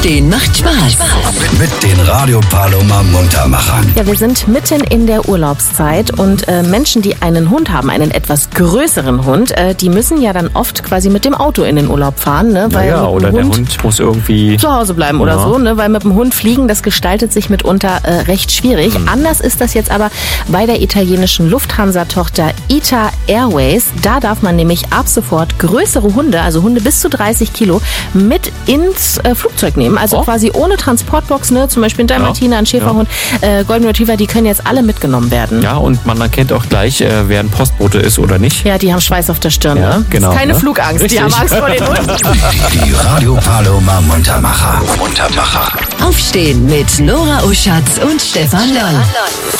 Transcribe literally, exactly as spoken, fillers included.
Aufstehen macht Spaß. Mit den Radio Paloma Muntermachern. Ja, wir sind mitten in der Urlaubszeit und äh, Menschen, die einen Hund haben, einen etwas größeren Hund, äh, die müssen ja dann oft quasi mit dem Auto in den Urlaub fahren, ne? Weil ja, ja, oder Hund der Hund muss irgendwie zu Hause bleiben ja. oder so, ne? Weil mit dem Hund fliegen, das gestaltet sich mitunter äh, recht schwierig. Mhm. Anders ist das jetzt aber bei der italienischen Lufthansa-Tochter ITA Airways. Da darf man nämlich ab sofort größere Hunde, also Hunde bis zu dreißig Kilo, mit ins äh, Flugzeug nehmen. Also oh. quasi ohne Transportbox, ne? Zum Beispiel ein Dalmatiner, ein Schäferhund, ja. äh, Golden Retriever, die können jetzt alle mitgenommen werden. Ja, und man erkennt auch gleich, äh, wer ein Postbote ist oder nicht. Ja, die haben Schweiß auf der Stirn, ja, ne? Genau, keine ne? Flugangst, Richtig. Die haben Angst vor den Hunden. Die, die Radio Paloma Muntermacher. Muntermacher. Aufstehen mit Nora Oschatz und Stefan Loll.